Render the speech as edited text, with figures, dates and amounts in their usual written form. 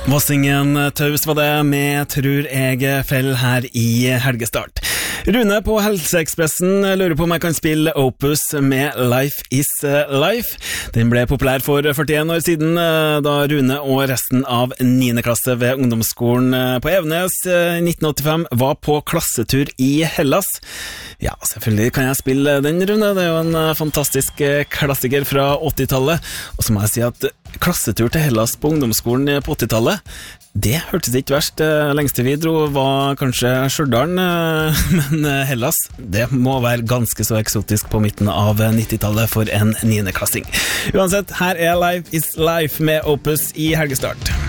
Vossingen Taus var det med Tror jeg fell her i helgestart. Rune på Helseekspressen lurer på om jeg kan spille Opus med Life is Life. Den ble populær for 41 år siden, da Rune og resten av 9. klasse ved ungdomsskolen på Evenes i 1985 var på klassetur i Hellas. Ja, selvfølgelig kan jeg spille den, Rune. Det er jo en fantastisk klassiker fra 80-tallet. Og så må jeg si at klassetur til Hellas på ungdomsskolen på 80-tallet, det hørtes ikke verst. Lengste vi dro var kanskje Stjørdalen, men Hellas, det må være ganske så eksotisk på midten av 90-tallet for en 9. klassing. Uansett, her er Life is Life med Opus i helgestart.